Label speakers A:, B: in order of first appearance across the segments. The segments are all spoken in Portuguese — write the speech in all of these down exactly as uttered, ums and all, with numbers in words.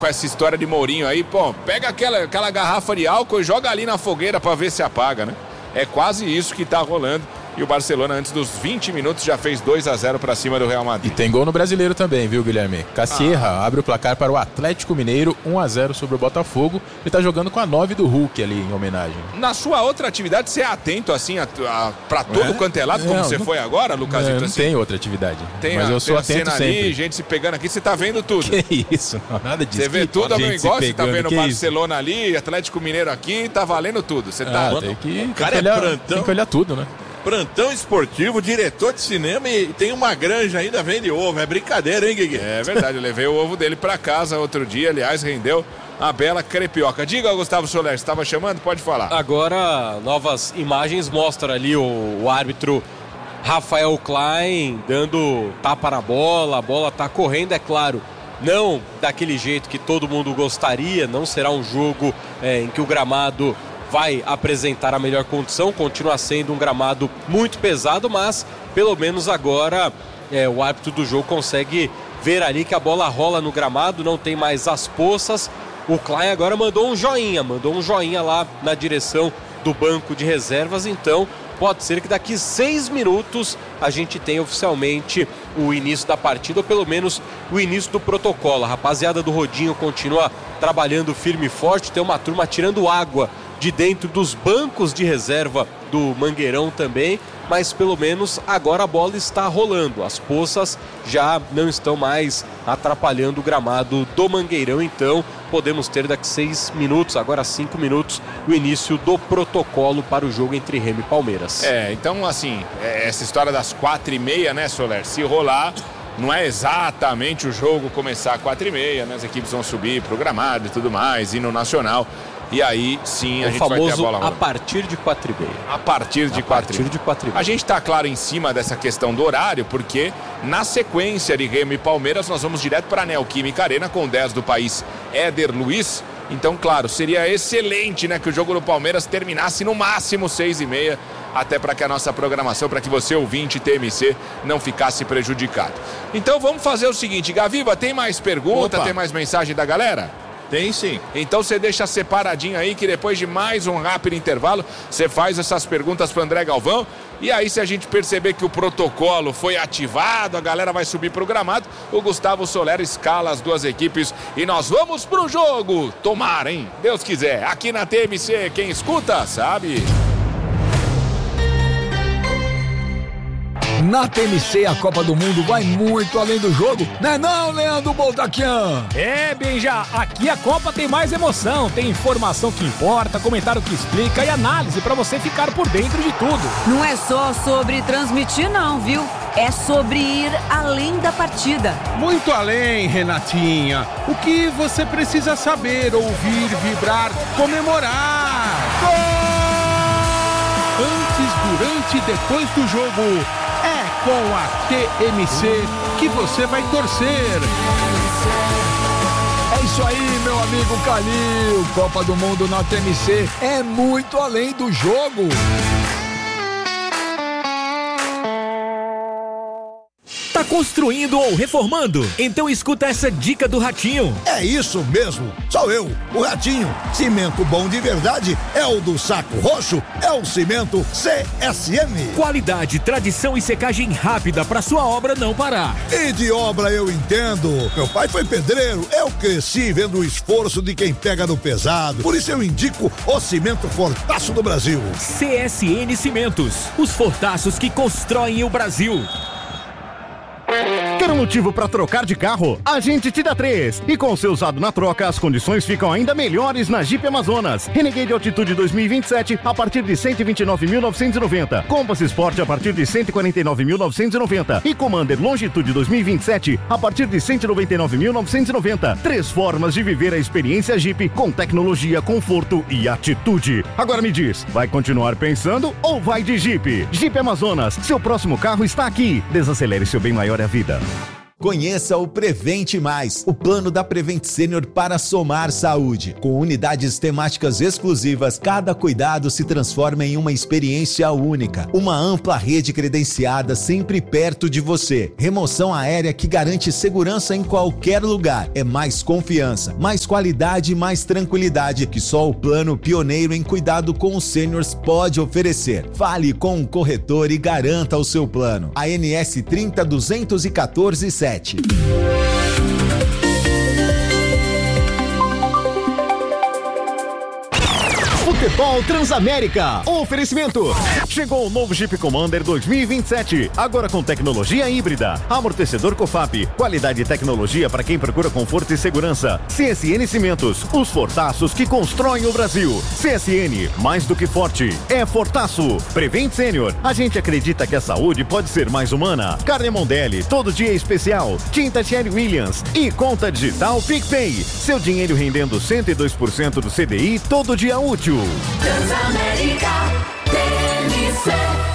A: Com essa história de Mourinho aí, pô, pega aquela, aquela garrafa de álcool e joga ali na fogueira pra ver se apaga, né? É quase isso que tá rolando. E o Barcelona, antes dos vinte minutos, já fez dois a zero para cima do Real Madrid.
B: E tem gol no Brasileiro também, viu, Guilherme? Cacierra ah. abre o placar para o Atlético Mineiro, um a zero sobre o Botafogo. Ele tá jogando com a nove do Hulk ali, em homenagem.
A: Na sua outra atividade, você é atento, assim, a, a, pra todo é? quanto é lado, como não, você não, foi agora, Lucas?
B: Não,
A: não
B: assim? Tem outra atividade.
A: Tem
B: mas
A: a,
B: eu sou
A: tem
B: atento
A: a cena
B: sempre.
A: ali, gente se pegando aqui, você tá vendo tudo.
B: Que isso, não, nada disso.
A: Você vê tudo, meu igual, você tá vendo Barcelona
B: isso?
A: ali, Atlético Mineiro aqui, tá valendo tudo. Você tá...
B: Ah, tem que,
C: o cara
B: tem que olhar,
C: é plantão.
B: Tem que olhar tudo, né?
C: Plantão esportivo, diretor de cinema e tem uma granja ainda, vende ovo. É brincadeira, hein, Guigui?
A: É verdade, eu levei o ovo dele pra casa outro dia, aliás, rendeu uma bela crepioca. Diga, Gustavo Soler, você estava chamando? Pode falar.
D: Agora, novas imagens mostram ali o, o árbitro Rafael Klein dando tapa na bola, a bola tá correndo, é claro. Não daquele jeito que todo mundo gostaria, não será um jogo é, em que o gramado vai apresentar a melhor condição, continua sendo um gramado muito pesado, mas pelo menos agora é, o árbitro do jogo consegue ver ali que a bola rola no gramado, não tem mais as poças. O Klein agora mandou um joinha, mandou um joinha lá na direção do banco de reservas, então pode ser que daqui seis minutos a gente tenha oficialmente o início da partida, ou pelo menos o início do protocolo. A rapaziada do Rodinho continua trabalhando firme e forte, tem uma turma tirando água de dentro dos bancos de reserva do Mangueirão também, mas pelo menos agora a bola está rolando. As poças já não estão mais atrapalhando o gramado do Mangueirão, então podemos ter daqui seis minutos, agora cinco minutos, o início do protocolo para o jogo entre Remo e Palmeiras.
A: É, então assim, essa história das quatro e meia, né, Soler? Se rolar, não é exatamente o jogo começar às quatro e meia, né? As equipes vão subir pro gramado e tudo mais, e no Nacional. E aí, sim, a
D: o
A: gente vai ter a bola rolando.
D: A partir de quatro e meia.
A: A partir de quatro e meia. A gente está, claro, em cima dessa questão do horário, porque na sequência de Remo e Palmeiras, nós vamos direto para a Neoquímica Arena, com dez do país, Éder Luiz. Então, claro, seria excelente, né, que o jogo do Palmeiras terminasse no máximo seis e meia, até para que a nossa programação, para que você, ouvinte T M C, não ficasse prejudicado. Então, vamos fazer o seguinte, Gaviva, tem mais pergunta, Opa. tem mais mensagem da galera?
C: Tem sim.
A: Então você deixa separadinho aí que depois de mais um rápido intervalo, você faz essas perguntas para André Galvão. E aí, se a gente perceber que o protocolo foi ativado, a galera vai subir pro gramado, o Gustavo Soler escala as duas equipes e nós vamos pro jogo. Tomara, hein? Deus quiser. Aqui na T M C, quem escuta, sabe.
E: Na T M C, a Copa do Mundo vai muito além do jogo, né não, Leandro Boltaquian?
F: É, Benja, aqui a Copa tem mais emoção, tem informação que importa, comentário que explica e análise pra você ficar por dentro de tudo.
G: Não é só sobre transmitir não, viu? É sobre ir além da partida.
H: Muito além, Renatinha. O que você precisa saber, ouvir, vibrar, comemorar. Gol! Antes, durante e depois do jogo, é com a T M C que você vai torcer.
E: É isso aí, meu amigo Calil. Copa do Mundo na T M C é muito além do jogo.
I: Tá construindo ou reformando? Então escuta essa dica do Ratinho.
J: É isso mesmo, sou eu, o Ratinho. Cimento bom de verdade é o do Saco Roxo, é o cimento C S M.
I: Qualidade, tradição e secagem rápida para sua obra não parar.
J: E de obra eu entendo. Meu pai foi pedreiro, eu cresci vendo o esforço de quem pega no pesado. Por isso eu indico o cimento Fortaço do Brasil.
I: C S N Cimentos, os fortaços que constroem o Brasil.
K: Quer um motivo para trocar de carro? A gente te dá três. E com o seu usado na troca, as condições ficam ainda melhores na Jeep Amazonas. Renegade Altitude dois mil e vinte e sete a partir de cento e vinte e nove mil novecentos e noventa. Compass Sport a partir de cento e quarenta e nove mil novecentos e noventa. E Commander Longitude dois mil e vinte e sete a partir de cento e noventa e nove mil novecentos e noventa. Três formas de viver a experiência Jeep com tecnologia, conforto e atitude. Agora me diz, vai continuar pensando ou vai de Jeep? Jeep Amazonas, seu próximo carro está aqui. Desacelere, seu bem maior é a vida.
L: Conheça o Prevente Mais, o plano da Prevent Senior para somar saúde. Com unidades temáticas exclusivas, cada cuidado se transforma em uma experiência única. Uma ampla rede credenciada sempre perto de você. Remoção aérea que garante segurança em qualquer lugar. É mais confiança, mais qualidade e mais tranquilidade que só o plano pioneiro em cuidado com os sêniors pode oferecer. Fale com um corretor e garanta o seu plano. A N S trinta duzentos e quatorze sete.
K: Futebol Transamérica. Oferecimento. Chegou o novo Jeep Commander dois mil e vinte e sete. Agora com tecnologia híbrida. Amortecedor COFAP. Qualidade e tecnologia para quem procura conforto e segurança. C S N Cimentos. Os fortaços que constroem o Brasil. C S N. Mais do que forte. É fortaço. Prevent Senior. A gente acredita que a saúde pode ser mais humana. Carne Mondelli. Todo dia é especial. Tinta Thierry Williams. E conta digital PicPay. Seu dinheiro rendendo cento e dois por cento do C D I todo dia útil.
M: Transamérica T M C.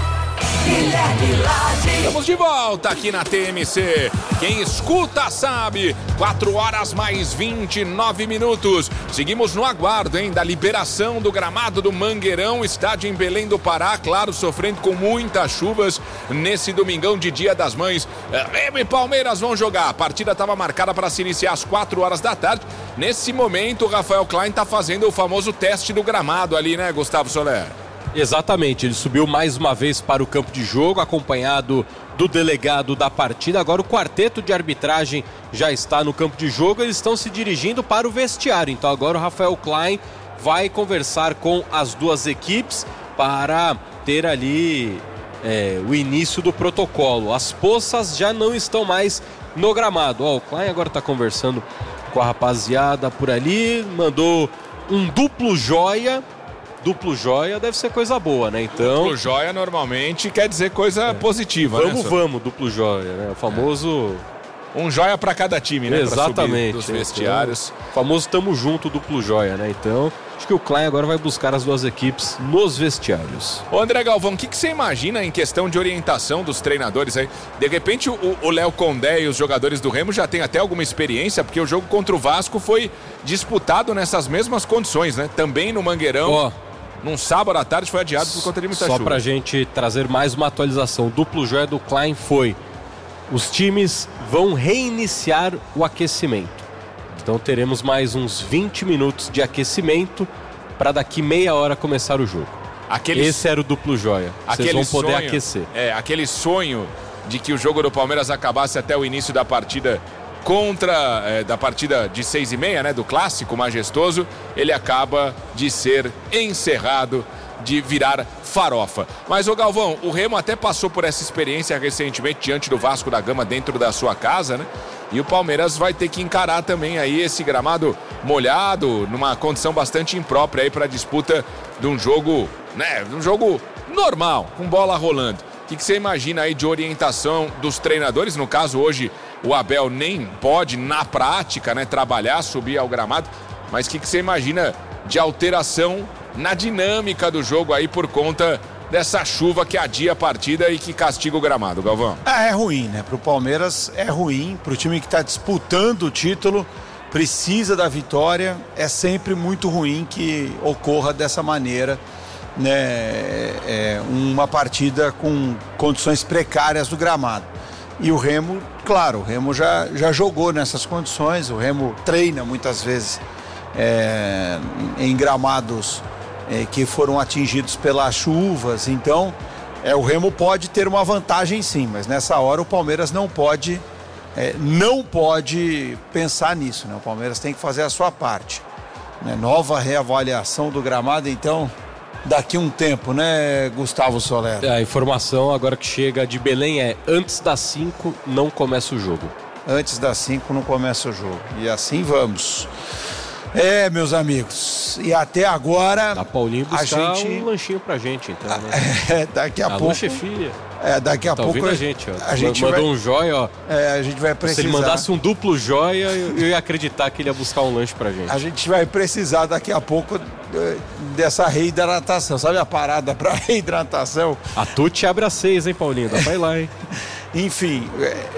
M: Guilherme Lage.
A: Estamos de volta aqui na T M C. Quem escuta sabe. quatro horas mais vinte e nove minutos. Seguimos no aguardo, hein, da liberação do gramado do Mangueirão, estádio em Belém do Pará, claro, sofrendo com muitas chuvas nesse domingão de Dia das Mães. Remo e Palmeiras vão jogar. A partida estava marcada para se iniciar às quatro horas da tarde. Nesse momento, o Rafael Klein está fazendo o famoso teste do gramado ali, né, Gustavo Soler?
D: Exatamente, ele subiu mais uma vez para o campo de jogo, acompanhado do delegado da partida. Agora o quarteto de arbitragem já está no campo de jogo, eles estão se dirigindo para o vestiário. Então agora o Rafael Klein vai conversar com as duas equipes para ter ali é, o início do protocolo. As poças já não estão mais no gramado. Ó, o Klein agora está conversando com a rapaziada por ali, mandou um duplo joia. Duplo joia deve ser coisa boa, né? Então,
A: duplo joia normalmente quer dizer coisa é. positiva,
D: vamos,
A: né?
D: Vamos, vamos, duplo joia, né? O famoso...
A: É. Um joia para cada time, né?
D: Exatamente.
A: Dos vestiários.
D: Então, o famoso tamo junto, duplo joia, né? Então, acho que o Klein agora vai buscar as duas equipes nos vestiários.
A: Ô André Galvão, o que, que você imagina em questão de orientação dos treinadores aí? De repente o Léo Condé e os jogadores do Remo já têm até alguma experiência, porque o jogo contra o Vasco foi disputado nessas mesmas condições, né? Também no Mangueirão. Ó. Oh. Num sábado à tarde foi adiado por conta de muita
D: Só
A: chuva.
D: Só pra gente trazer mais uma atualização. O duplo joia do Klein foi: os times vão reiniciar o aquecimento. Então teremos mais uns vinte minutos de aquecimento para daqui meia hora começar o jogo. Aquele... Esse era o duplo joia. Vocês vão poder
A: sonho,
D: aquecer.
A: É, aquele sonho de que o jogo do Palmeiras acabasse até o início da partida contra, é, da partida de seis e meia, né, do clássico majestoso, ele acaba de ser encerrado, de virar farofa. Mas, ô Galvão, o Remo até passou por essa experiência recentemente diante do Vasco da Gama dentro da sua casa, né? E o Palmeiras vai ter que encarar também aí esse gramado molhado, numa condição bastante imprópria aí para a disputa de um jogo, né, de um jogo normal, com bola rolando. O que, que você imagina aí de orientação dos treinadores? No caso, hoje, o Abel nem pode, na prática, né, trabalhar, subir ao gramado. Mas o que, que você imagina de alteração na dinâmica do jogo aí por conta dessa chuva que adia a partida e que castiga o gramado, Galvão?
N: Ah, é ruim, né? Pro Palmeiras é ruim, pro time que tá disputando o título, precisa da vitória, é sempre muito ruim que ocorra dessa maneira, né? É uma partida com condições precárias do gramado. E o Remo, claro, o Remo já, já jogou nessas condições, o Remo treina muitas vezes é, em gramados é, que foram atingidos pelas chuvas, então é, o Remo pode ter uma vantagem sim, mas nessa hora o Palmeiras não pode, é, não pode pensar nisso, né? O Palmeiras tem que fazer a sua parte, né? Nova reavaliação do gramado, então... Daqui um tempo, né, Gustavo Soler?
D: A informação agora que chega de Belém é: antes das cinco não começa o jogo.
N: Antes das cinco não começa o jogo. E assim vamos. É, meus amigos. E até agora.
D: A Paulinho buscar
N: a gente...
D: um lanchinho pra gente, então. Né?
N: É, daqui a
D: Alô,
N: pouco.
D: chefia.
N: É, daqui a
D: tá
N: pouco.
D: A gente, ó.
N: A gente
D: mandou
N: vai...
D: um joia, ó.
N: É, a gente vai precisar.
D: Se ele mandasse um duplo joia, eu ia acreditar que ele ia buscar um lanche pra gente.
N: A gente vai precisar daqui a pouco dessa reidratação. Sabe a parada pra reidratação?
D: A Tuti abre às seis, hein, Paulinho? Dá pra ir lá, hein?
N: Enfim,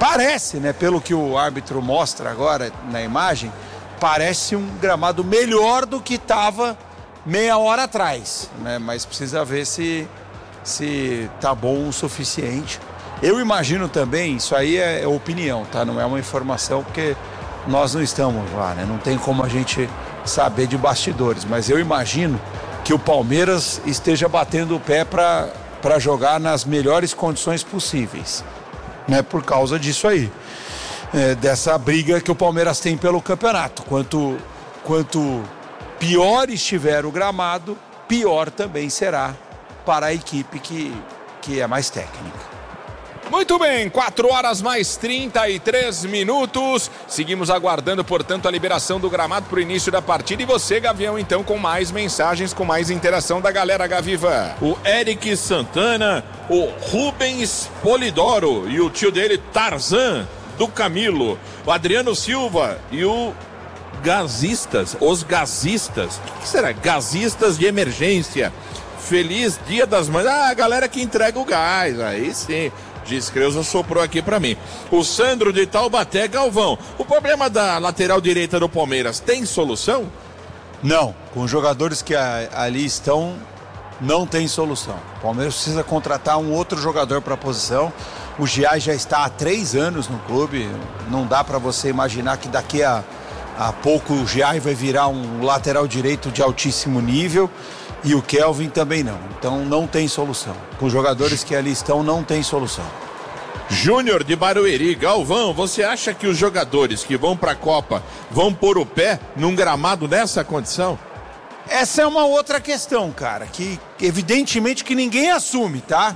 N: parece, né, pelo que o árbitro mostra agora na imagem, parece um gramado melhor do que estava meia hora atrás, né? Mas precisa ver se se tá bom o suficiente. Eu imagino também, isso aí é, é opinião, tá? Não é uma informação, porque nós não estamos lá, né? Não tem como a gente saber de bastidores, mas eu imagino que o Palmeiras esteja batendo o pé para para jogar nas melhores condições possíveis, né? Por causa disso aí, é, dessa briga que o Palmeiras tem pelo campeonato. Quanto, quanto pior estiver o gramado, pior também será para a equipe que, que é mais técnica.
A: Muito bem, quatro horas mais trinta e três minutos. Seguimos aguardando, portanto, a liberação do gramado para o início da partida. E você, Gavião, então, com mais mensagens, com mais interação da galera, Gaviva.
C: O Eric Santana, o Rubens Polidoro e o tio dele, Tarzan, do Camilo. O Adriano Silva e o Gazistas, os Gazistas. O que será? Gazistas de emergência. Feliz Dia das Mães. Ah, a galera que entrega o gás, aí sim. Diz Creuza soprou aqui pra mim. O Sandro de Taubaté, Galvão. O problema da lateral direita do Palmeiras tem solução?
N: Não, com os jogadores que a, ali estão, não tem solução. O Palmeiras precisa contratar um outro jogador para a posição. O Giai já está há três anos no clube. Não dá para você imaginar que daqui a, a pouco o Giai vai virar um lateral direito de altíssimo nível. E o Kelvin também não. Então não tem solução. Com os jogadores que ali estão, não tem solução.
C: Júnior de Barueri, Galvão, você acha que os jogadores que vão para a Copa vão pôr o pé num gramado nessa condição?
N: Essa é uma outra questão, cara, que evidentemente que ninguém assume, tá?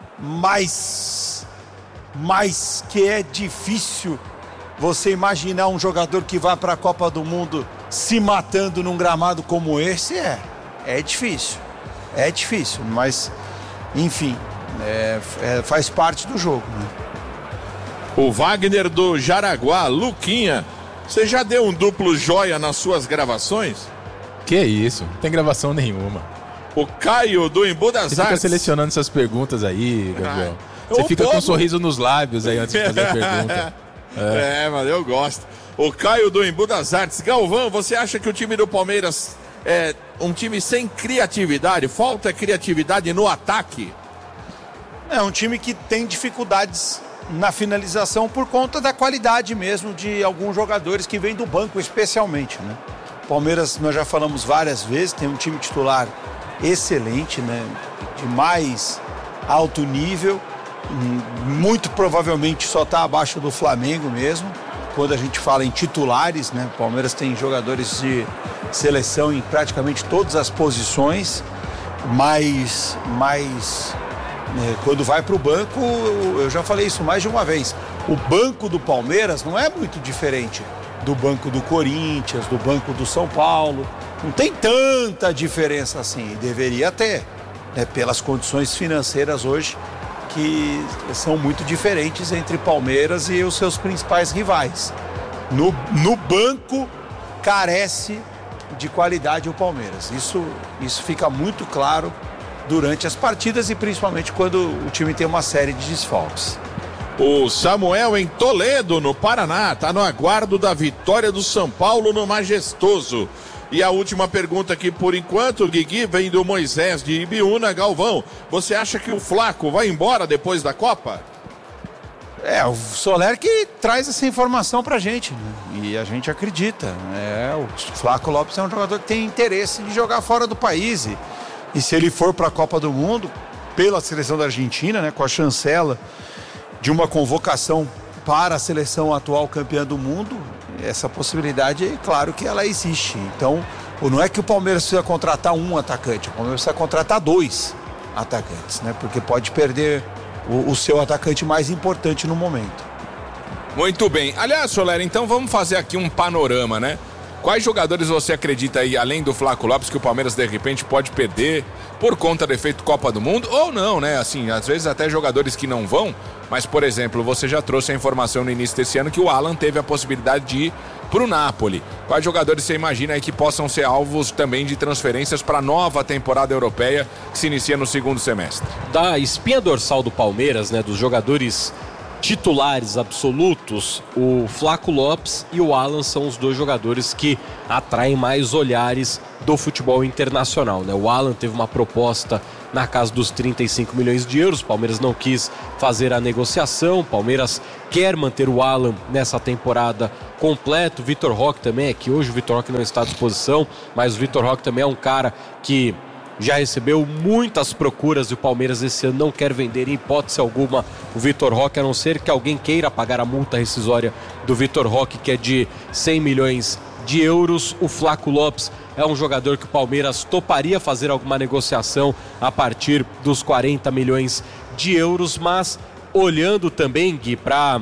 N: Mas, mas que é difícil você imaginar um jogador que vai para a Copa do Mundo se matando num gramado como esse, é... É difícil, é difícil, mas, enfim, é, é, faz parte do jogo, né?
C: O Wagner do Jaraguá, Luquinha, você já deu um duplo joia nas suas gravações?
B: Que isso, não tem gravação nenhuma.
C: O Caio do Embu das
B: Você
C: Artes.
B: fica selecionando essas perguntas aí, Gabriel.
C: Ah,
B: você fica
C: povo...
B: com um sorriso nos lábios aí antes de fazer a pergunta.
C: É. é, mas eu gosto. O Caio do Embu das Artes. Galvão, você acha que o time do Palmeiras é um time sem criatividade? Falta criatividade no ataque?
N: É um time que tem dificuldades na finalização por conta da qualidade mesmo de alguns jogadores que vêm do banco especialmente, né? Palmeiras, nós já falamos várias vezes, tem um time titular excelente, né? De mais alto nível, muito provavelmente só está abaixo do Flamengo mesmo, quando a gente fala em titulares, né? O Palmeiras tem jogadores de seleção em praticamente todas as posições, mas, mas né, quando vai para o banco, eu já falei isso mais de uma vez, o banco do Palmeiras não é muito diferente do banco do Corinthians, do banco do São Paulo, não tem tanta diferença assim, e deveria ter, né, pelas condições financeiras hoje, que são muito diferentes entre Palmeiras e os seus principais rivais. No, no banco carece de qualidade o Palmeiras. Isso, isso fica muito claro durante as partidas e principalmente quando o time tem uma série de desfalques.
C: O Samuel em Toledo, no Paraná, está no aguardo da vitória do São Paulo no Majestoso. E a última pergunta aqui por enquanto, o Guigui, vem do Moisés de Ibiúna. Galvão, você acha que o Flaco vai embora depois da Copa?
N: É, o Soler que traz essa informação pra gente, né? E a gente acredita. É, o Flaco Lopes é um jogador que tem interesse de jogar fora do país. E, e se ele for pra Copa do Mundo, pela seleção da Argentina, né, com a chancela de uma convocação para a seleção atual campeã do mundo, essa possibilidade, é claro que ela existe. Então, não é que o Palmeiras precisa contratar um atacante, o Palmeiras precisa contratar dois atacantes, né? Porque pode perder o, o seu atacante mais importante no momento.
A: Muito bem. Aliás, Soler, então vamos fazer aqui um panorama, né? Quais jogadores você acredita aí, além do Flaco Lopes, que o Palmeiras de repente pode perder por conta do efeito Copa do Mundo? Ou não, né? Assim, às vezes até jogadores que não vão, mas, por exemplo, você já trouxe a informação no início desse ano que o Alan teve a possibilidade de ir pro Napoli. Quais jogadores você imagina aí que possam ser alvos também de transferências para a nova temporada europeia que se inicia no segundo semestre?
D: Da espinha dorsal do Palmeiras, né, dos jogadores titulares absolutos, o Flaco Lopes e o Alan são os dois jogadores que atraem mais olhares do futebol internacional, né? O Alan teve uma proposta na casa dos trinta e cinco milhões de euros, o Palmeiras não quis fazer a negociação, o Palmeiras quer manter o Alan nessa temporada completa. O Vitor Roque também, é que hoje o Vitor Roque não está à disposição, mas o Vitor Roque também é um cara que já recebeu muitas procuras e o Palmeiras esse ano não quer vender em hipótese alguma o Vitor Roque, a não ser que alguém queira pagar a multa rescisória do Vitor Roque, que é de cem milhões de euros. O Flaco Lopes é um jogador que o Palmeiras toparia fazer alguma negociação a partir dos quarenta milhões de euros, mas olhando também, Gui, para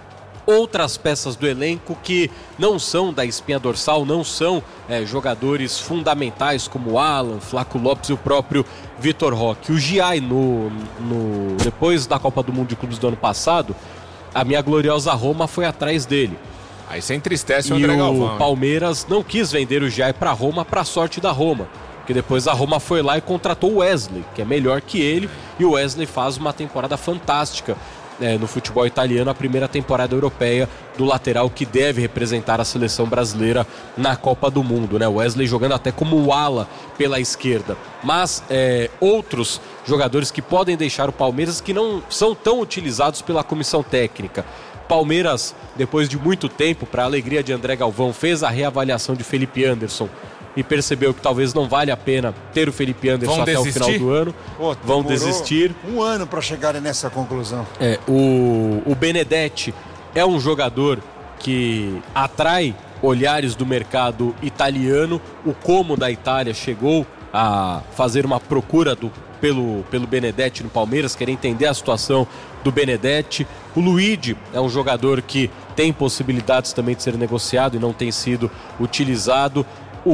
D: outras peças do elenco que não são da espinha dorsal, não são é, jogadores fundamentais como o Alan, Flaco Lopes e o próprio Vitor Roque. O Giai, no, no, depois da Copa do Mundo de Clubes do ano passado, a minha gloriosa Roma foi atrás dele.
A: Aí você entristece o
D: E
A: André
D: o
A: Galvão.
D: Palmeiras não quis vender o Giai para Roma, para sorte da Roma. Porque depois a Roma foi lá e contratou o Wesley, que é melhor que ele, e o Wesley faz uma temporada fantástica É, no futebol italiano, a primeira temporada europeia do lateral que deve representar a seleção brasileira na Copa do Mundo, né? O Wesley jogando até como ala pela esquerda. Mas é, outros jogadores que podem deixar o Palmeiras, que não são tão utilizados pela comissão técnica. Palmeiras, depois de muito tempo, para a alegria de André Galvão, fez a reavaliação de Felipe Anderson e percebeu que talvez não vale a pena ter o Felipe Anderson
N: Vão
D: até
N: desistir?
D: o final do ano.
N: Pô,
D: Vão
N: demorou
D: desistir.
N: Um ano para chegarem nessa conclusão.
D: É, o, o Benedetti é um jogador que atrai olhares do mercado italiano. O Como da Itália chegou a fazer uma procura do, pelo, pelo Benedetti no Palmeiras, querer entender a situação do Benedetti. O Luigi é um jogador que tem possibilidades também de ser negociado e não tem sido utilizado.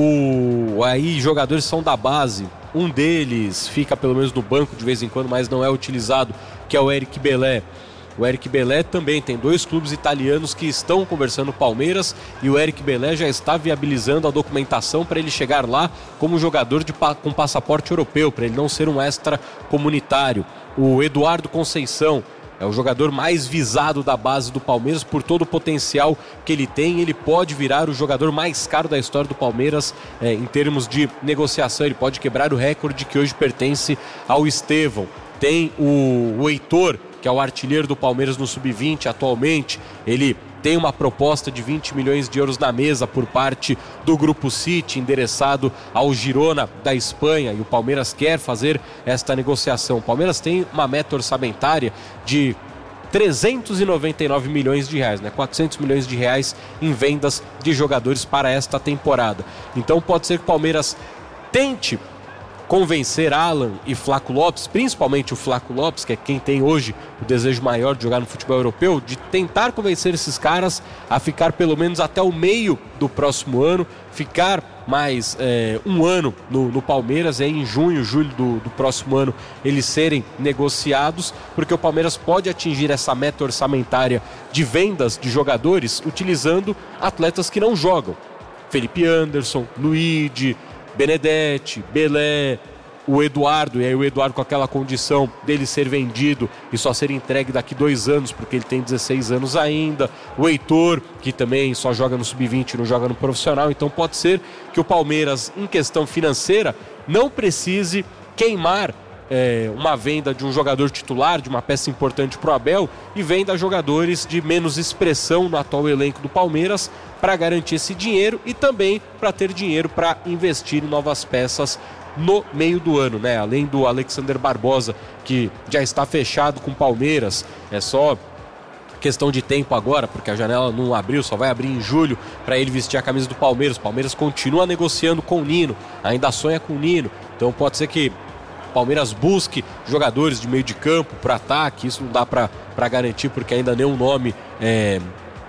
D: O, aí jogadores são da base, um deles fica pelo menos no banco de vez em quando, mas não é utilizado, que é o Eric Belé. O Eric Belé também tem dois clubes italianos que estão conversando com o Palmeiras, e o Eric Belé já está viabilizando a documentação para ele chegar lá como jogador de, com passaporte europeu, para ele não ser um extra comunitário. O Eduardo Conceição é o jogador mais visado da base do Palmeiras por todo o potencial que ele tem. Ele pode virar o jogador mais caro da história do Palmeiras é, em termos de negociação. Ele pode quebrar o recorde que hoje pertence ao Estevão. Tem o, o Heitor, que é o artilheiro do Palmeiras no sub vinte atualmente. Ele tem uma proposta de vinte milhões de euros na mesa por parte do Grupo City, endereçado ao Girona da Espanha, e o Palmeiras quer fazer esta negociação. O Palmeiras tem uma meta orçamentária de trezentos e noventa e nove milhões de reais, né? quatrocentos milhões de reais em vendas de jogadores para esta temporada. Então pode ser que o Palmeiras tente convencer Alan e Flaco Lopes, principalmente o Flaco Lopes, que é quem tem hoje o desejo maior de jogar no futebol europeu, de tentar convencer esses caras a ficar pelo menos até o meio do próximo ano, ficar mais é, um ano no, no Palmeiras, e aí em junho, julho do, do próximo ano eles serem negociados, porque o Palmeiras pode atingir essa meta orçamentária de vendas de jogadores utilizando atletas que não jogam. Felipe Anderson, Luigi, Benedetti, Belé, o Eduardo, e aí o Eduardo com aquela condição dele ser vendido e só ser entregue daqui dois anos, porque ele tem dezesseis anos ainda. O Heitor, que também só joga no sub vinte e não joga no profissional. Então pode ser que o Palmeiras, em questão financeira, não precise queimar é, uma venda de um jogador titular, de uma peça importante para o Abel, e venda jogadores de menos expressão no atual elenco do Palmeiras, para garantir esse dinheiro e também para ter dinheiro para investir em novas peças no meio do ano, né? Além do Alexander Barbosa, que já está fechado com o Palmeiras, é só questão de tempo agora, porque a janela não abriu, só vai abrir em julho para ele vestir a camisa do Palmeiras. O Palmeiras continua negociando com o Nino, ainda sonha com o Nino, então pode ser que o Palmeiras busque jogadores de meio de campo para ataque. Isso não dá para garantir, porque ainda nenhum nome é,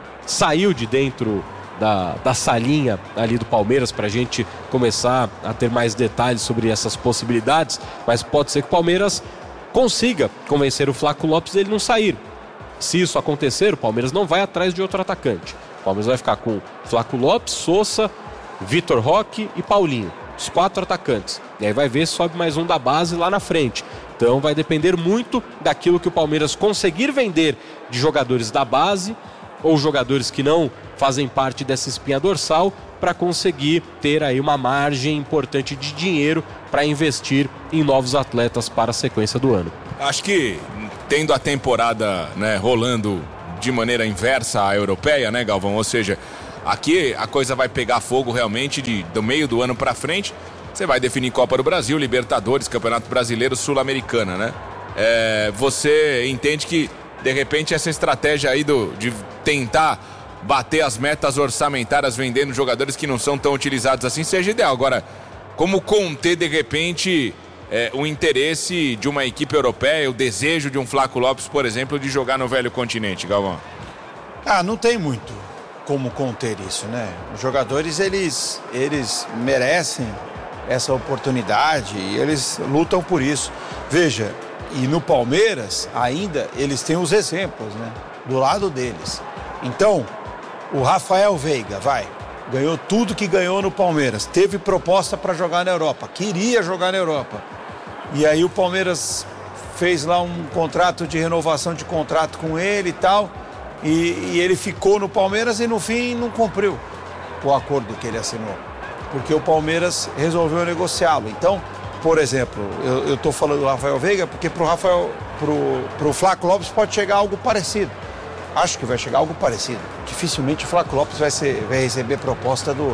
D: saiu de dentro Da, da salinha ali do Palmeiras para a gente começar a ter mais detalhes sobre essas possibilidades, mas pode ser que o Palmeiras consiga convencer o Flaco Lopes dele não sair. Se isso acontecer, o Palmeiras não vai atrás de outro atacante. O Palmeiras vai ficar com Flaco Lopes, Sousa, Vitor Roque e Paulinho, os quatro atacantes. E aí vai ver se sobe mais um da base lá na frente. Então vai depender muito daquilo que o Palmeiras conseguir vender de jogadores da base ou jogadores que não fazem parte dessa espinha dorsal, para conseguir ter aí uma margem importante de dinheiro para investir em novos atletas para a sequência do ano.
A: Acho que tendo a temporada, né, rolando de maneira inversa à europeia, né, Galvão? Ou seja, aqui a coisa vai pegar fogo realmente de, do meio do ano para frente. Você vai definir Copa do Brasil, Libertadores, Campeonato Brasileiro, Sul-Americana, né? É, você entende que, de repente, essa estratégia aí do, de tentar bater as metas orçamentárias vendendo jogadores que não são tão utilizados assim seja ideal. Agora, como conter, de repente, é, o interesse de uma equipe europeia, o desejo de um Flaco Lopes, por exemplo, de jogar no velho continente, Galvão?
N: Ah, não tem muito como conter isso, né? Os jogadores, eles, eles merecem essa oportunidade e eles lutam por isso. Veja, e no Palmeiras ainda eles têm os exemplos, né? Do lado deles. Então, o Rafael Veiga, vai, ganhou tudo que ganhou no Palmeiras, teve proposta para jogar na Europa, queria jogar na Europa. E aí o Palmeiras fez lá um contrato de renovação de contrato com ele e tal, e, e ele ficou no Palmeiras e no fim não cumpriu o acordo que ele assinou, porque o Palmeiras resolveu negociá-lo. Então, por exemplo, eu estou falando do Rafael Veiga porque para o Rafael, pro, pro Flaco Lopes pode chegar algo parecido. Acho que vai chegar algo parecido. Dificilmente o Flaco Lopes vai, ser, vai receber proposta do,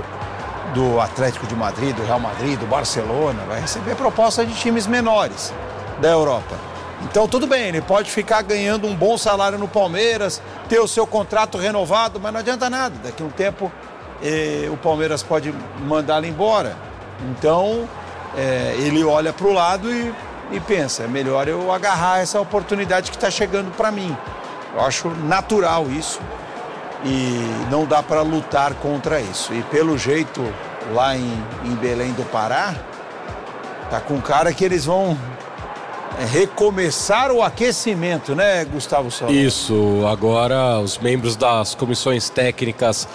N: do Atlético de Madrid, do Real Madrid, do Barcelona. Vai receber proposta de times menores da Europa. Então tudo bem, ele pode ficar ganhando um bom salário no Palmeiras, ter o seu contrato renovado, mas não adianta nada. Daqui a um tempo eh, o Palmeiras pode mandá-lo embora. Então eh, ele olha para o lado e, e pensa, é melhor eu agarrar essa oportunidade que está chegando para mim. Eu acho natural isso e não dá para lutar contra isso. E pelo jeito, lá em, em Belém do Pará, tá com cara que eles vão recomeçar o aquecimento, né, Gustavo Solon?
D: Isso, agora os membros das comissões técnicas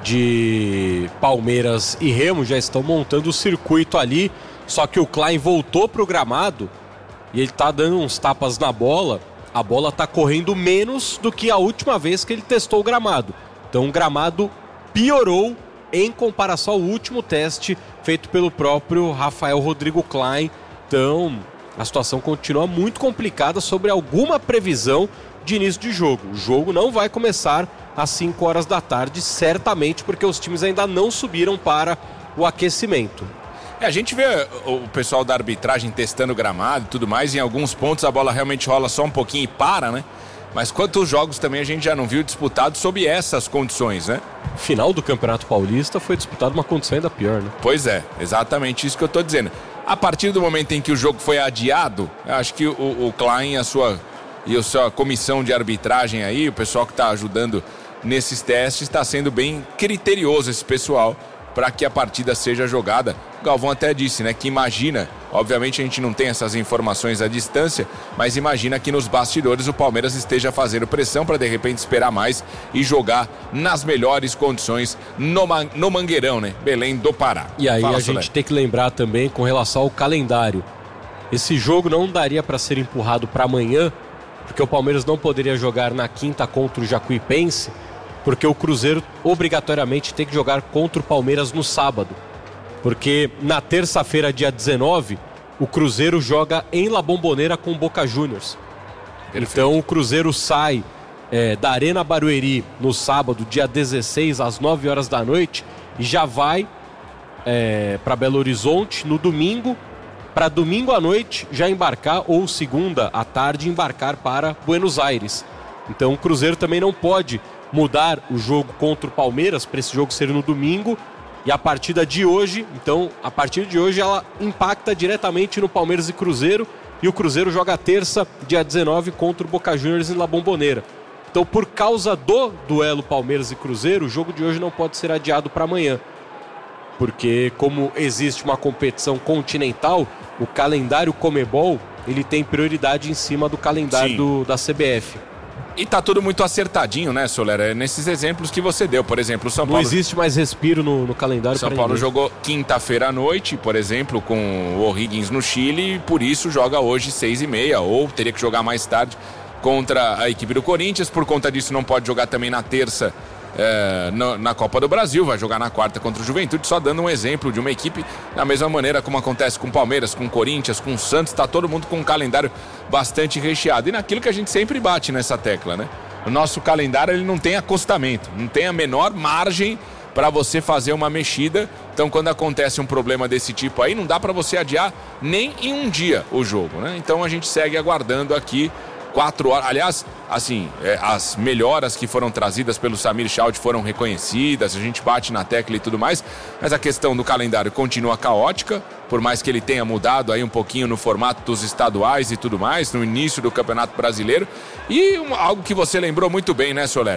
D: de Palmeiras e Remo já estão montando o circuito ali, só que o Klein voltou pro gramado e ele tá dando uns tapas na bola. A bola está correndo menos do que a última vez que ele testou o gramado. Então o gramado piorou em comparação ao último teste feito pelo próprio Rafael Rodrigo Klein. Então a situação continua muito complicada sobre alguma previsão de início de jogo. O jogo não vai começar às cinco horas da tarde, certamente porque os times ainda não subiram para o aquecimento.
A: É, a gente vê o pessoal da arbitragem testando o gramado e tudo mais, e em alguns pontos a bola realmente rola só um pouquinho e para, né? Mas quantos jogos também a gente já não viu disputados sob essas condições, né?
D: Final do Campeonato Paulista foi disputado uma condição ainda pior, né?
A: Pois é, exatamente isso que eu tô dizendo. A partir do momento em que o jogo foi adiado, eu acho que o, o Klein a sua, e a sua comissão de arbitragem aí, o pessoal que está ajudando nesses testes, está sendo bem criterioso esse pessoal para que a partida seja jogada. O Galvão até disse, né, que imagina, obviamente a gente não tem essas informações à distância, mas imagina que nos bastidores o Palmeiras esteja fazendo pressão para de repente esperar mais e jogar nas melhores condições no, no Mangueirão, né, Belém do Pará.
D: E aí
A: Fala,
D: a
A: Solé.
D: gente tem que lembrar também com relação ao calendário. Esse jogo não daria para ser empurrado para amanhã, porque o Palmeiras não poderia jogar na quinta contra o Jacuipense, porque o Cruzeiro obrigatoriamente tem que jogar contra o Palmeiras no sábado. Porque na terça-feira, dia dezenove, o Cruzeiro joga em La Bombonera com o Boca Juniors. Perfeito. Então o Cruzeiro sai é, da Arena Barueri no sábado, dia dezesseis, às nove horas da noite, e já vai é, para Belo Horizonte no domingo, para domingo à noite já embarcar, ou segunda à tarde embarcar para Buenos Aires. Então o Cruzeiro também não pode mudar o jogo contra o Palmeiras para esse jogo ser no domingo, e a partida de hoje, então a partir de hoje ela impacta diretamente no Palmeiras e Cruzeiro, e o Cruzeiro joga terça, dia dezenove, contra o Boca Juniors em La Bombonera. Então por causa do duelo Palmeiras e Cruzeiro, o jogo de hoje não pode ser adiado para amanhã, porque como existe uma competição continental, o calendário Conmebol ele tem prioridade em cima do calendário do, da C B F.
A: E tá tudo muito acertadinho, né, Solera? É nesses exemplos que você deu. Por exemplo, o São Paulo...
D: Não existe mais respiro no, no calendário.
A: São Paulo ninguém. Jogou quinta-feira à noite, por exemplo, com o O'Higgins no Chile, e por isso joga hoje seis e meia, ou teria que jogar mais tarde contra a equipe do Corinthians. Por conta disso não pode jogar também na terça é, na, na Copa do Brasil, vai jogar na quarta contra o Juventude, só dando um exemplo de uma equipe da mesma maneira como acontece com o Palmeiras, com o Corinthians, com o Santos, tá todo mundo com um calendário bastante recheado. E naquilo que a gente sempre bate nessa tecla, né? O nosso calendário ele não tem acostamento, não tem a menor margem para você fazer uma mexida. Então quando acontece um problema desse tipo aí, não dá para você adiar nem em um dia o jogo, né? Então a gente segue aguardando aqui quatro horas. Aliás, assim, é, as melhoras que foram trazidas pelo Samir Schaud foram reconhecidas, a gente bate na tecla e tudo mais, mas a questão do calendário continua caótica, por mais que ele tenha mudado aí um pouquinho no formato dos estaduais e tudo mais, no início do Campeonato Brasileiro. E um, algo que você lembrou muito bem, né, Soler?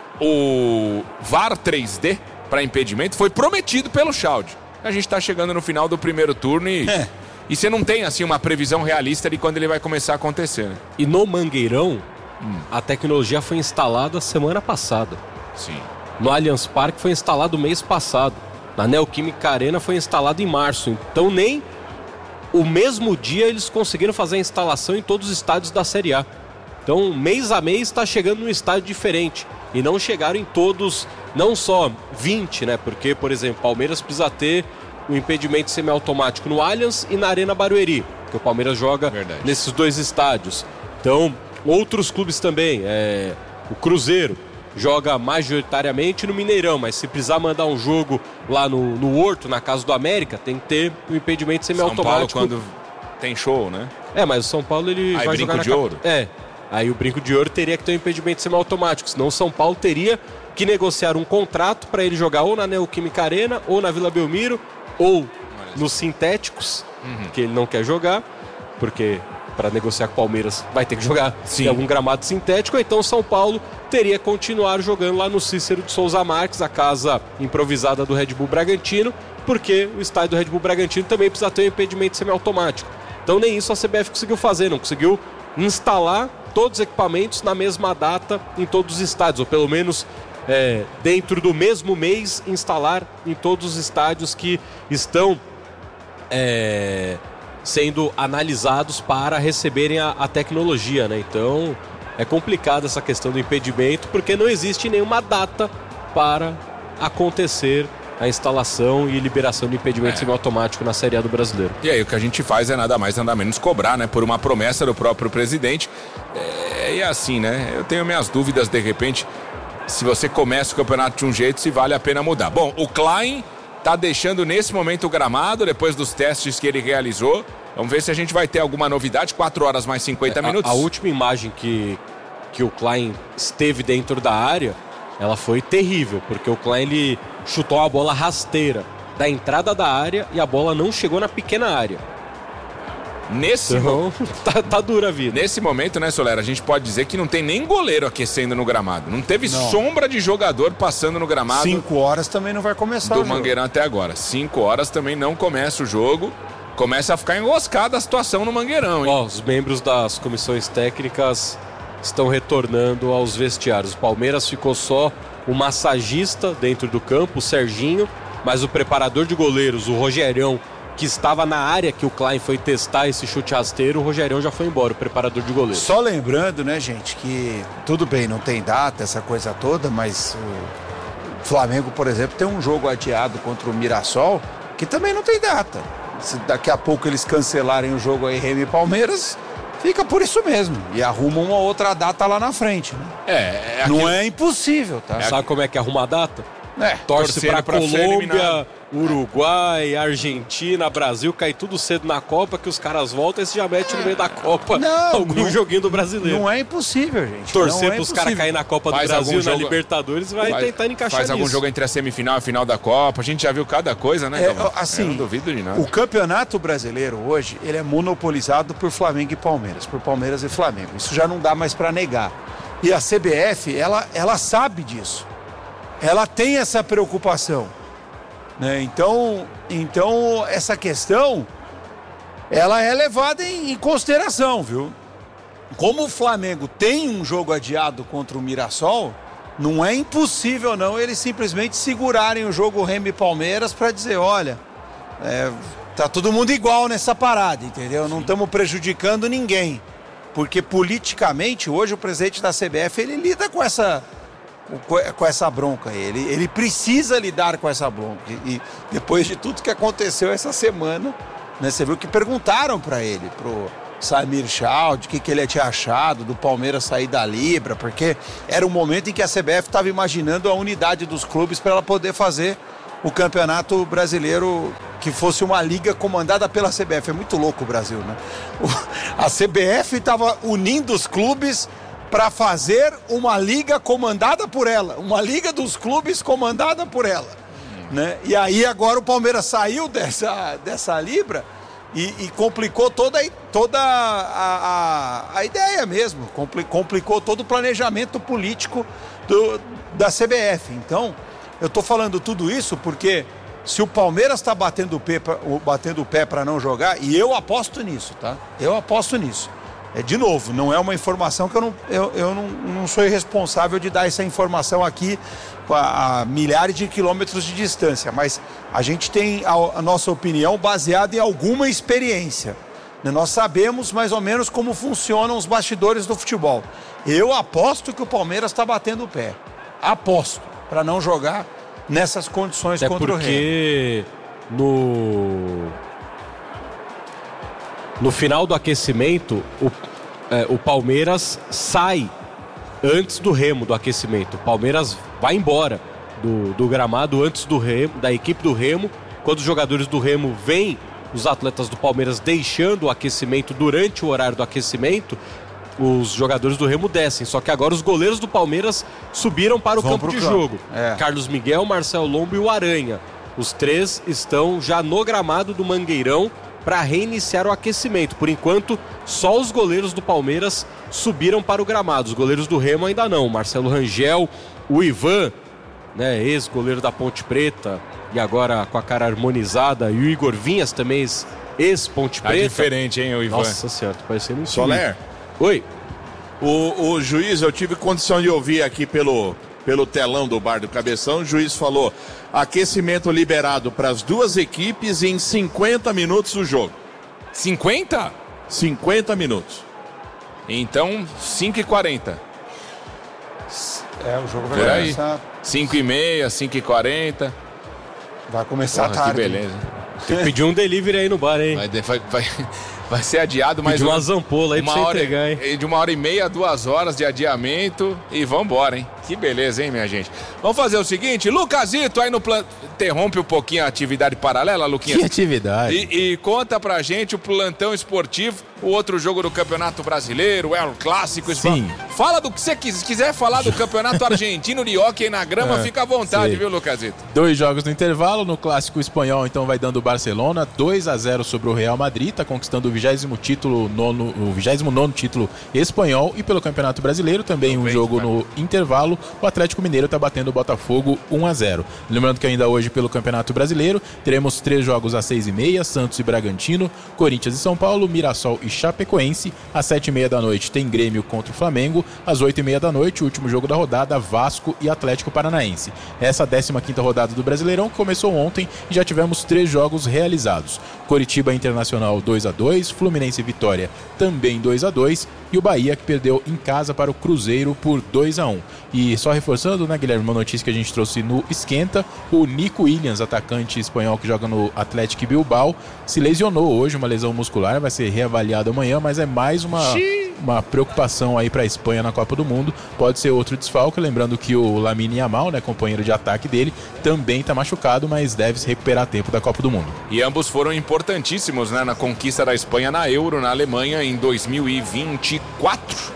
A: O V A R três D para impedimento foi prometido pelo Schaud. A gente está chegando no final do primeiro turno e... É. E você não tem, assim, uma previsão realista de quando ele vai começar a acontecer, né?
D: E no Mangueirão, hum. a tecnologia foi instalada semana passada.
A: Sim.
D: No Allianz Parque foi instalado mês passado. Na Neoquímica Arena foi instalado em março. Então nem o mesmo dia eles conseguiram fazer a instalação em todos os estádios da Série A. Então, mês a mês está chegando num estádio diferente. E não chegaram em todos, não só vinte, né? Porque, por exemplo, Palmeiras precisa ter o impedimento semiautomático no Allianz e na Arena Barueri, que o Palmeiras joga Verdade. nesses dois estádios. Então, outros clubes também, é, o Cruzeiro joga majoritariamente no Mineirão, mas se precisar mandar um jogo lá no, no Horto, na Casa do América, tem que ter o impedimento semiautomático.
A: São Paulo quando tem show, né?
D: É, mas o São Paulo ele
A: aí
D: vai
A: brinco
D: jogar na
A: de ouro.
D: É, aí o brinco de ouro teria que ter um impedimento semiautomático, senão o São Paulo teria que negociar um contrato para ele jogar ou na Neoquímica Arena, ou na Vila Belmiro, ou nos sintéticos, uhum. que ele não quer jogar, porque para negociar com o Palmeiras vai ter que jogar Sim. em algum gramado sintético, então o São Paulo teria que continuar jogando lá no Cícero de Souza Marques, a casa improvisada do Red Bull Bragantino, porque o estádio do Red Bull Bragantino também precisa ter um impedimento semiautomático. Então nem isso a C B F conseguiu fazer, não conseguiu instalar todos os equipamentos na mesma data em todos os estádios, ou pelo menos É, dentro do mesmo mês, instalar em todos os estádios que estão é, sendo analisados para receberem a, a tecnologia, né? Então é complicado essa questão do impedimento, porque não existe nenhuma data para acontecer a instalação e liberação do impedimento é. semiautomático na Série A do Brasileiro.
A: E aí o que a gente faz é nada mais, nada menos cobrar, né? Por uma promessa do próprio presidente. É, e assim, né? Eu tenho minhas dúvidas, de repente, se você começa o campeonato de um jeito, se vale a pena mudar. Bom, o Klein tá deixando nesse momento o gramado, depois dos testes que ele realizou. Vamos ver se a gente vai ter alguma novidade. quatro horas mais cinquenta minutos.
D: A, a última imagem que, que o Klein esteve dentro da área, ela foi terrível, porque o Klein ele chutou uma bola rasteira da entrada da área e a bola não chegou na pequena área.
A: Nesse
D: então, mo... tá, tá dura a vida.
A: Nesse momento, né, Solera, a gente pode dizer que não tem nem goleiro aquecendo no gramado. Não teve não. sombra de jogador passando no gramado.
N: Cinco horas também não vai começar
A: do
N: o jogo.
A: Mangueirão até agora. Cinco horas também não começa o jogo. Começa a ficar enroscada a situação no Mangueirão, hein?
D: Ó, os membros das comissões técnicas estão retornando aos vestiários. O Palmeiras ficou só o massagista dentro do campo, o Serginho, mas o preparador de goleiros, o Rogerão, que estava na área que o Klein foi testar esse chute rasteiro, o Rogerão já foi embora, o preparador de goleiro.
N: Só lembrando, né, gente, que tudo bem, não tem data, essa coisa toda, mas o Flamengo, por exemplo, tem um jogo adiado contra o Mirassol, que também não tem data. Se daqui a pouco eles cancelarem o jogo aí, Remy e Palmeiras, fica por isso mesmo. E arrumam uma outra data lá na frente, né?
A: É, é
N: aquilo... Não é impossível, tá?
D: É Sabe aqui... como é que arruma a data?
N: É,
D: torce pra, pra Colômbia, Uruguai, Argentina, Brasil, cai tudo cedo na Copa, que os caras voltam e você já mete no meio da Copa
N: não,
D: algum
N: não,
D: joguinho do brasileiro.
N: Não é impossível, gente.
D: Torcer
N: é
D: pros caras caírem na Copa do
A: faz
D: Brasil, na
A: jogo,
D: Libertadores, vai
A: faz,
D: tentar encaixar
A: Faz
D: nisso.
A: algum jogo entre a semifinal e a final da Copa. A gente já viu cada coisa, né?
N: É, assim,
A: Eu não duvido de nada.
N: O campeonato brasileiro hoje, ele é monopolizado por Flamengo e Palmeiras, por Palmeiras e Flamengo. Isso já não dá mais para negar. E a C B F, ela, ela sabe disso. Ela tem essa preocupação. Né? Então, então, essa questão, ela é levada em, em consideração, viu? como o Flamengo tem um jogo adiado contra o Mirassol, não é impossível não eles simplesmente segurarem o jogo Remo e Palmeiras para dizer, olha, é, tá todo mundo igual nessa parada, entendeu? Não estamos prejudicando ninguém. Porque politicamente, hoje o presidente da C B F, ele lida com essa, com essa bronca. Ele, ele precisa lidar com essa bronca. E depois de tudo que aconteceu essa semana, né, você viu que perguntaram para ele, pro Samir Chaldi, o que, que ele tinha achado do Palmeiras sair da Libra, porque era um momento em que a C B F estava imaginando a unidade dos clubes para ela poder fazer o Campeonato Brasileiro que fosse uma liga comandada pela C B F. É muito louco o Brasil, né? A C B F estava unindo os clubes para fazer uma liga comandada por ela, uma liga dos clubes comandada por ela, né? E aí agora o Palmeiras saiu dessa, dessa Libra e, e complicou toda, toda a, a, a ideia mesmo, complicou todo o planejamento político do, da C B F. Então, eu estou falando tudo isso porque se o Palmeiras está batendo o pé, batendo o pé para não jogar, e eu aposto nisso, tá? Eu aposto nisso. É, de novo, não é uma informação que eu não, eu, eu não, não sou responsável de dar essa informação aqui a, a milhares de quilômetros de distância, mas a gente tem a, a nossa opinião baseada em alguma experiência. Nós sabemos mais ou menos como funcionam os bastidores do futebol. Eu aposto que o Palmeiras está batendo o pé. Aposto, para não jogar nessas condições
D: é
N: contra o Remo.
D: Porque no no final do aquecimento o, é, o Palmeiras sai antes do Remo do aquecimento. O Palmeiras vai embora do, do gramado antes do Remo, da equipe do Remo. Quando os jogadores do Remo veem os atletas do Palmeiras deixando o aquecimento durante o horário do aquecimento, os jogadores do Remo descem, só que agora os goleiros do Palmeiras subiram para o
N: Vão
D: campo de
N: campo.
D: jogo.
N: É.
D: Carlos Miguel, Marcelo Lombo e o Aranha. Os três estão já no gramado do Mangueirão para reiniciar o aquecimento. Por enquanto, só os goleiros do Palmeiras subiram para o gramado. Os goleiros do Remo ainda não. Marcelo Rangel, o Ivan, né, ex-goleiro da Ponte Preta e agora com a cara harmonizada, e o Igor Vinhas também ex-Ponte Preta.
A: É diferente, hein, o Ivan?
D: Nossa, certo, parecendo um
C: Soler.
D: Oi.
C: O, o juiz, eu tive condição de ouvir aqui pelo, pelo telão do Bar do Cabeção, o juiz falou aquecimento liberado para as duas equipes em cinquenta minutos do jogo.
A: cinquenta?
C: cinquenta minutos.
A: Então, cinco e quarenta.
N: É, o jogo vai
A: Por aí.
N: começar.
A: cinco e meia, cinco e quarenta.
N: Vai começar
A: Porra,
N: tarde.
A: que beleza.
D: Tem que pedir um delivery aí no bar, hein?
A: Vai, vai, vai, vai ser adiado mais
D: Pedir uma zampola aí pra você
A: hora,
D: entregar, hein?
A: de uma hora e meia a duas horas de adiamento e vambora, hein? Que beleza, hein, minha gente? Vamos fazer o seguinte, Lucasito aí no plano... Interrompe um pouquinho a atividade paralela, Luquinha.
B: Que atividade?
A: E, e conta pra gente o plantão esportivo, o outro jogo do Campeonato Brasileiro, é o clássico.
B: Sim.
A: Fala do que você quiser, quiser falar do Campeonato Argentino de hóquei na grama,
B: É,
A: fica à vontade,
B: sei.
A: viu, Lucasito?
B: Dois jogos no intervalo, no clássico espanhol, então vai dando o Barcelona, dois a zero sobre o Real Madrid, tá conquistando o vigésimo título, nono, o vigésimo nono título espanhol, e pelo Campeonato Brasileiro também um jogo no intervalo, o Atlético Mineiro tá batendo o Botafogo um a zero. Lembrando que ainda hoje pelo Campeonato Brasileiro teremos três jogos às seis e meia, Santos e Bragantino, Corinthians e São Paulo, Mirassol e Chapecoense, às sete e meia da noite tem Grêmio contra o Flamengo, às oito e meia da noite o último jogo da rodada, Vasco e Atlético Paranaense. Essa décima quinta rodada do Brasileirão que começou ontem e já tivemos três jogos realizados. Coritiba Internacional dois a dois, Fluminense e Vitória também dois a dois e o Bahia que perdeu em casa para o Cruzeiro por dois a um. E só reforçando, né, Guilherme, uma notícia que a gente trouxe no Esquenta, o Nico Williams, atacante espanhol que joga no Athletic Bilbao, se lesionou hoje, uma lesão muscular, vai ser reavaliado amanhã, mas é mais uma, uma preocupação aí para a Espanha na Copa do Mundo, pode ser outro desfalque, lembrando que o Lamine Yamal, né, companheiro de ataque dele, também está machucado, mas deve se recuperar a tempo da Copa do Mundo.
A: E ambos foram importantíssimos, né, na conquista da Espanha na Euro, na Alemanha, em dois mil e vinte e quatro.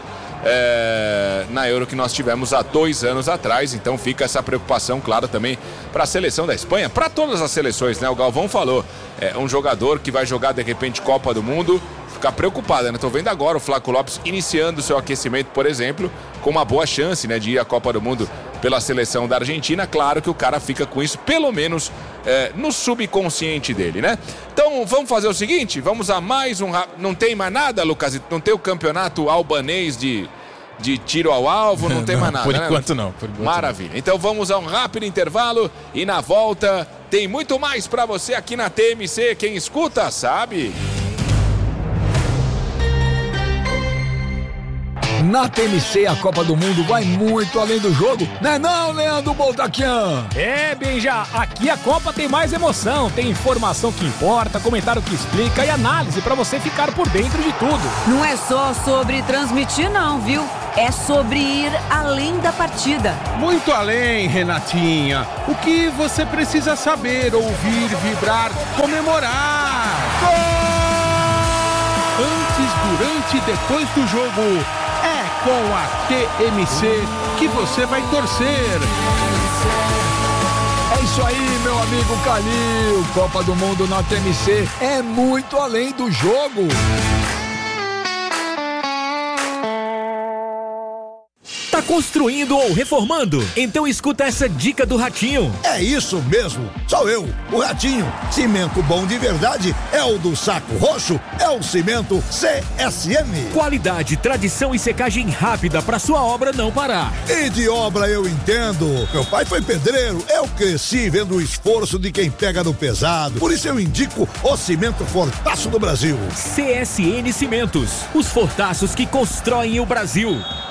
A: É, na Euro que nós tivemos há dois anos atrás, então fica essa preocupação, claro, também para a seleção da Espanha, para todas as seleções, né? O Galvão falou, é um jogador que vai jogar de repente Copa do Mundo, ficar preocupado, né? Tô vendo agora o Flaco Lopes iniciando seu aquecimento, por exemplo, com uma boa chance, né, de ir à Copa do Mundo pela seleção da Argentina, claro que o cara fica com isso, pelo menos é, no subconsciente dele, né? Então vamos fazer o seguinte, vamos a mais um... Não tem mais nada, Lucas? Não tem o campeonato albanês de, de tiro ao alvo? Não tem
B: não,
A: mais nada,
B: por
A: né?
B: Enquanto não, por enquanto
A: Maravilha.
B: não.
A: Então vamos a um rápido intervalo e na volta tem muito mais pra você aqui na T M C. Quem escuta sabe.
E: Na T M C, a Copa do Mundo vai muito além do jogo, né não, Leandro Boldaquian?
F: É, Benja, aqui a Copa tem mais emoção, tem informação que importa, comentário que explica e análise pra você ficar por dentro de tudo.
G: Não é só sobre transmitir não, viu? É sobre ir além da partida.
H: Muito além, Renatinha. O que você precisa saber, ouvir, vibrar, comemorar. Gol! Antes, durante e depois do jogo, é com a T M C que você vai torcer.
E: É isso aí, meu amigo Calil. Copa do Mundo na T M C é muito além do jogo.
I: Tá construindo ou reformando? Então escuta essa dica do Ratinho.
J: É isso mesmo, sou eu, o Ratinho. Cimento bom de verdade é o do Saco Roxo, é o cimento C S M.
I: Qualidade, tradição e secagem rápida pra sua obra não parar.
J: E de obra eu entendo. Meu pai foi pedreiro, eu cresci vendo o esforço de quem pega no pesado. Por isso eu indico o cimento Fortaço do Brasil.
I: C S N Cimentos, os fortaços que constroem o Brasil.